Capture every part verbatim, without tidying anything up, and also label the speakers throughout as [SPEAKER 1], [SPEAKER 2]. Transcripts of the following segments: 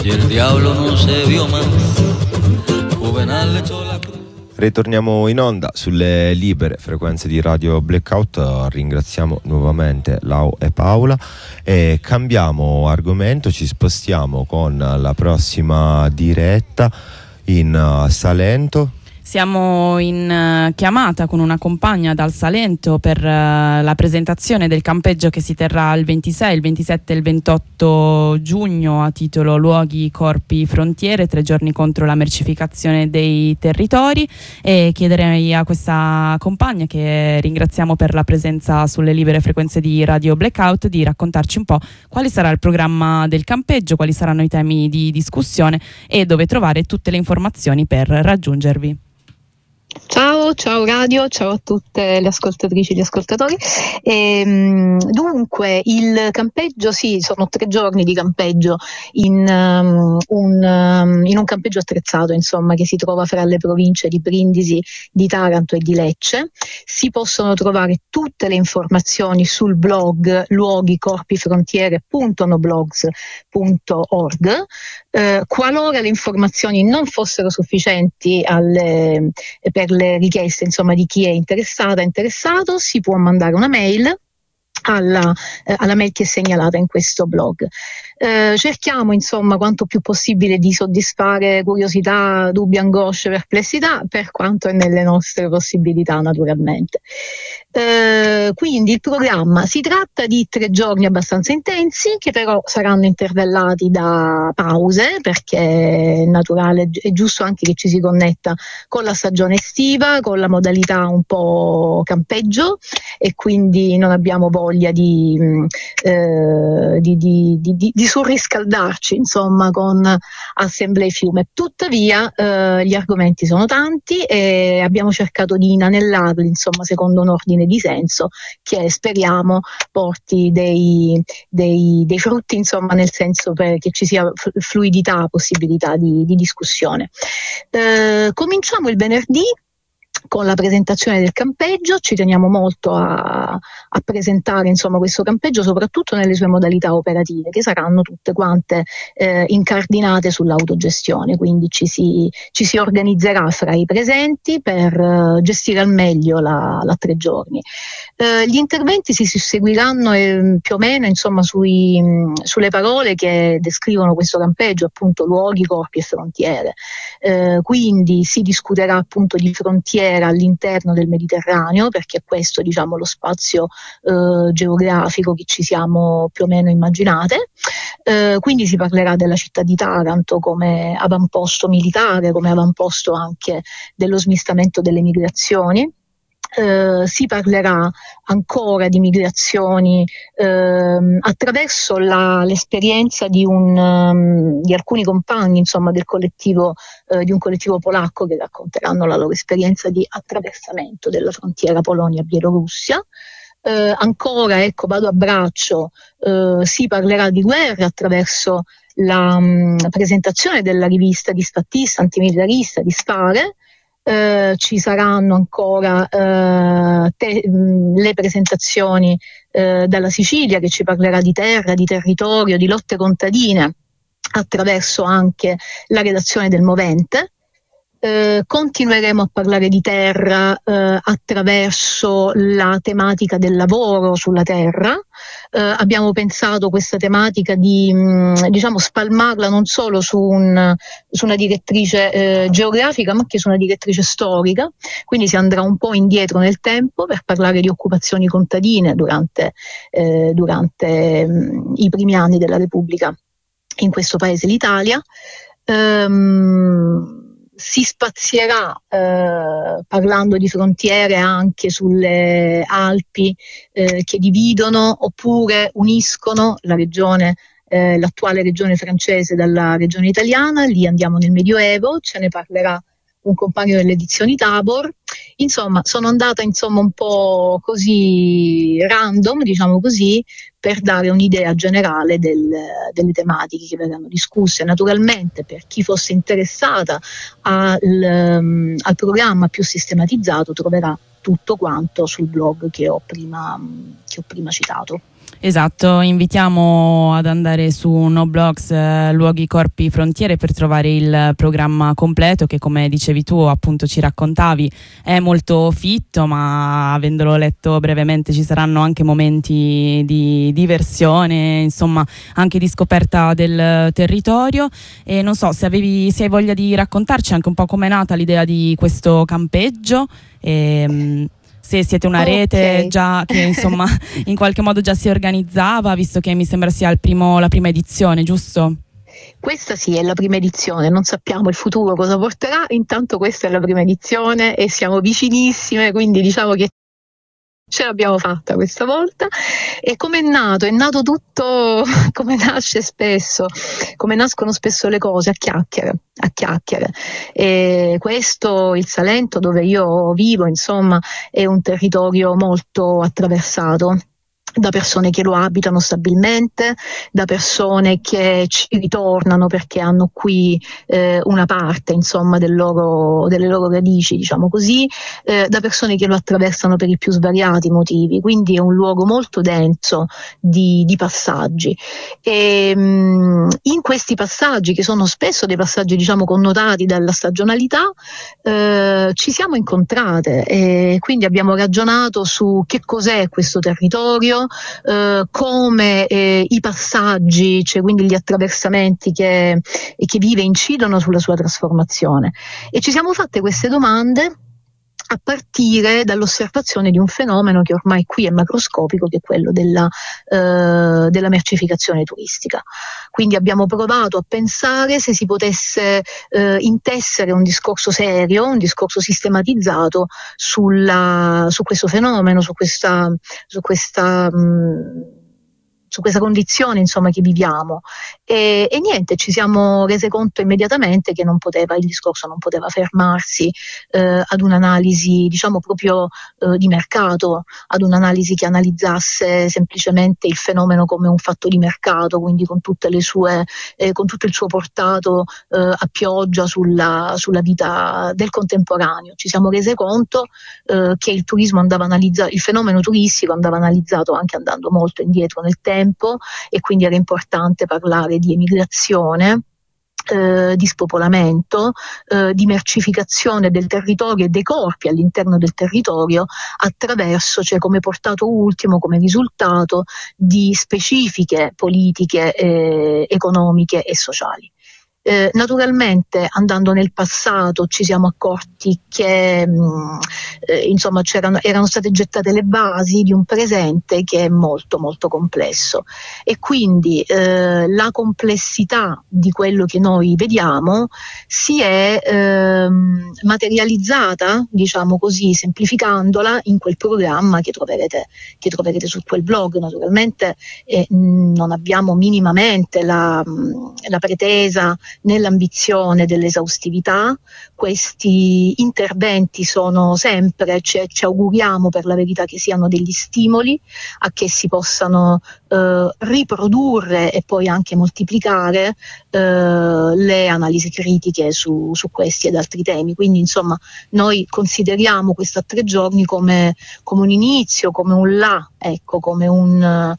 [SPEAKER 1] y el diablo no se vio más. Juvenal le echó la cruz.
[SPEAKER 2] Ritorniamo in onda sulle libere frequenze di Radio Blackout. Ringraziamo nuovamente Lau e Paola e cambiamo argomento, ci spostiamo con la prossima diretta in uh, Salento.
[SPEAKER 3] Siamo in uh, chiamata con una compagna dal Salento per uh, la presentazione del campeggio che si terrà il ventisei, il ventisette e il ventotto giugno a titolo Luoghi, Corpi, Frontiere, tre giorni contro la mercificazione dei territori, e chiederei a questa compagna, che ringraziamo per la presenza sulle libere frequenze di Radio Blackout, di raccontarci un po' quale sarà il programma del campeggio, quali saranno i temi di discussione e dove trovare tutte le informazioni per raggiungervi.
[SPEAKER 4] Ciao, ciao Radio, ciao a tutte le ascoltatrici e gli ascoltatori. E, dunque, il campeggio, sì, sono tre giorni di campeggio in, um, un, um, in un campeggio attrezzato, insomma, che si trova fra le province di Brindisi, di Taranto e di Lecce. Si possono trovare tutte le informazioni sul blog luoghicorpifrontiere punto noblogs punto org. Eh, qualora le informazioni non fossero sufficienti alle, per le richieste, insomma, di chi è interessata, interessato, si può mandare una mail alla, eh, alla mail che è segnalata in questo blog. Eh, cerchiamo, insomma, quanto più possibile di soddisfare curiosità, dubbi, angosce, perplessità, per quanto è nelle nostre possibilità, naturalmente. Eh, quindi il programma si tratta di tre giorni abbastanza intensi, che però saranno intervallati da pause, perché è naturale, è giusto anche che ci si connetta con la stagione estiva, con la modalità un po' campeggio, e quindi non abbiamo voglia di, eh, di, di, di, di, di surriscaldarci, insomma, con assemblee fiume. Tuttavia eh, gli argomenti sono tanti e abbiamo cercato di inanellarli, insomma, secondo un ordine di senso che speriamo porti dei, dei, dei frutti, insomma, nel senso per che ci sia fluidità, possibilità di, di discussione. Eh, cominciamo il venerdì con la presentazione del campeggio. Ci teniamo molto a, a presentare, insomma, questo campeggio, soprattutto nelle sue modalità operative, che saranno tutte quante eh, incardinate sull'autogestione, quindi ci si, ci si organizzerà fra i presenti per uh, gestire al meglio la, la tre giorni. Eh, gli interventi si susseguiranno eh, più o meno, insomma, sui, mh, sulle parole che descrivono questo campeggio, appunto luoghi, corpi e frontiere. Eh, quindi si discuterà appunto di frontiere all'interno del Mediterraneo, perché è questo, diciamo, lo spazio eh, geografico che ci siamo più o meno immaginate. Eh, quindi si parlerà della città di Taranto come avamposto militare, come avamposto anche dello smistamento delle migrazioni. Uh, si parlerà ancora di migrazioni uh, attraverso la, l'esperienza di, un, um, di alcuni compagni, insomma, del collettivo, uh, di un collettivo polacco, che racconteranno la loro esperienza di attraversamento della frontiera Polonia-Bielorussia. Uh, ancora, ecco, vado a braccio, uh, si parlerà di guerra attraverso la um, presentazione della rivista disfattista, antimilitarista di Sfare. Uh, ci saranno ancora uh, te, mh, le presentazioni uh, dalla Sicilia, che ci parlerà di terra, di territorio, di lotte contadine, attraverso anche la redazione del Movente. Uh, continueremo a parlare di terra uh, attraverso la tematica del lavoro sulla terra. Uh, abbiamo pensato questa tematica di mh, diciamo spalmarla non solo su, un, su una direttrice eh, geografica, ma anche su una direttrice storica, quindi si andrà un po' indietro nel tempo per parlare di occupazioni contadine durante, eh, durante mh, i primi anni della Repubblica in questo paese, l'Italia. Um, Si spazierà eh, parlando di frontiere anche sulle Alpi eh, che dividono oppure uniscono la regione, eh, l'attuale regione francese dalla regione italiana. Lì andiamo nel Medioevo, ce ne parlerà un compagno delle edizioni Tabor. Insomma, sono andata insomma un po' così random, diciamo così, per dare un'idea generale del, delle tematiche che verranno discusse. Naturalmente, per chi fosse interessata al, um, al programma più sistematizzato, troverà tutto quanto sul blog che ho prima, che ho prima citato.
[SPEAKER 3] Esatto, invitiamo ad andare su Noblogs eh, Luoghi Corpi Frontiere per trovare il programma completo che, come dicevi tu, appunto ci raccontavi, è molto fitto, ma avendolo letto brevemente ci saranno anche momenti di diversione, insomma anche di scoperta del territorio. E non so se avevi, se hai voglia di raccontarci anche un po' com'è nata l'idea di questo campeggio. E, se siete una
[SPEAKER 4] Okay.
[SPEAKER 3] rete già che insomma in qualche modo già si organizzava, visto che mi sembra sia il primo, la prima edizione, giusto?
[SPEAKER 4] Questa sì è la prima edizione, non sappiamo il futuro cosa porterà, intanto questa è la prima edizione e siamo vicinissime, quindi diciamo che ce l'abbiamo fatta questa volta. E come è nato? È nato tutto come nasce spesso, come nascono spesso le cose, a chiacchiere, a chiacchiere. E questo, il Salento dove io vivo, insomma, è un territorio molto attraversato da persone che lo abitano stabilmente, da persone che ci ritornano perché hanno qui eh, una parte, insomma, del loro, delle loro radici, diciamo così, eh, da persone che lo attraversano per i più svariati motivi, quindi è un luogo molto denso di, di passaggi. E, mh, in questi passaggi, che sono spesso dei passaggi, diciamo, connotati dalla stagionalità, eh, ci siamo incontrate e quindi abbiamo ragionato su che cos'è questo territorio, Uh, come eh, i passaggi, cioè quindi gli attraversamenti che, che vive incidono sulla sua trasformazione, e ci siamo fatte queste domande a partire dall'osservazione di un fenomeno che ormai qui è macroscopico, che è quello della, uh, della mercificazione turistica. Quindi abbiamo provato a pensare se si potesse uh, intessere un discorso serio, un discorso sistematizzato sulla, su questo fenomeno, su questa, su questa mh, su questa condizione, insomma, che viviamo. E, e niente, ci siamo rese conto immediatamente che non poteva, il discorso non poteva fermarsi eh, ad un'analisi, diciamo, proprio eh, di mercato, ad un'analisi che analizzasse semplicemente il fenomeno come un fatto di mercato, quindi con tutte le sue, eh, con tutto il suo portato eh, a pioggia sulla, sulla vita del contemporaneo. Ci siamo rese conto eh, che il turismo andava analizzato, il fenomeno turistico andava analizzato anche andando molto indietro nel tempo, e quindi era importante parlare di emigrazione, eh, di spopolamento, eh, di mercificazione del territorio e dei corpi all'interno del territorio attraverso, cioè come portato ultimo, come risultato di specifiche politiche eh, economiche e sociali. Eh, naturalmente, andando nel passato, ci siamo accorti che mh, eh, insomma c'erano, erano state gettate le basi di un presente che è molto molto complesso, e quindi eh, la complessità di quello che noi vediamo si è eh, materializzata, diciamo così, semplificandola, in quel programma che troverete, che troverete su quel blog. Naturalmente eh, non abbiamo minimamente la, la pretesa nell'ambizione dell'esaustività. Questi interventi sono sempre, ci, ci auguriamo per la verità che siano degli stimoli a che si possano eh, riprodurre e poi anche moltiplicare eh, le analisi critiche su, su questi ed altri temi. Quindi insomma noi consideriamo questo a tre giorni come, come un inizio, come un là, ecco, come, un,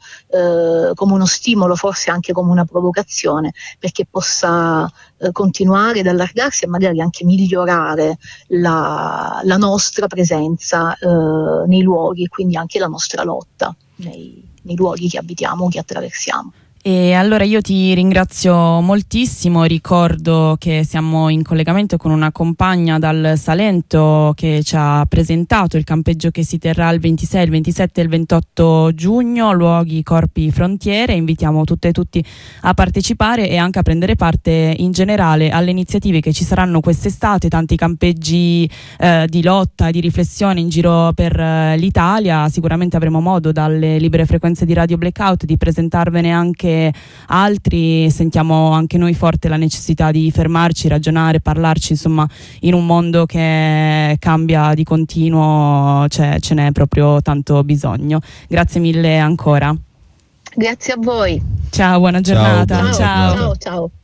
[SPEAKER 4] eh, come uno stimolo, forse anche come una provocazione, perché possa eh, continuare ad allargarsi e magari anche migliorare la, la nostra presenza eh, nei luoghi, e quindi anche la nostra lotta nei, nei luoghi che abitiamo, che attraversiamo.
[SPEAKER 3] E allora io ti ringrazio moltissimo, ricordo che siamo in collegamento con una compagna dal Salento che ci ha presentato il campeggio che si terrà il ventisei, il ventisette e il ventotto giugno, Luoghi Corpi Frontiere. Invitiamo tutte e tutti a partecipare e anche a prendere parte in generale alle iniziative che ci saranno quest'estate, tanti campeggi eh, di lotta, di riflessione in giro per eh, l'Italia. Sicuramente avremo modo dalle libere frequenze di Radio Blackout di presentarvene anche altri. Sentiamo anche noi forte la necessità di fermarci, ragionare, parlarci, insomma, in un mondo che cambia di continuo, cioè, ce n'è proprio tanto bisogno. Grazie mille ancora.
[SPEAKER 4] Grazie a voi.
[SPEAKER 3] Ciao, buona giornata.
[SPEAKER 2] Ciao.
[SPEAKER 3] Ciao.
[SPEAKER 4] Ciao, ciao.